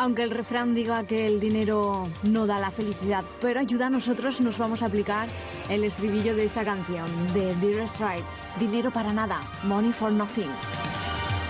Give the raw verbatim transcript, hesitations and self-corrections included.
Aunque el refrán diga que el dinero no da la felicidad, pero ayuda, a nosotros nos vamos a aplicar el estribillo de esta canción de Dire Straits. Dinero para nada, money for nothing.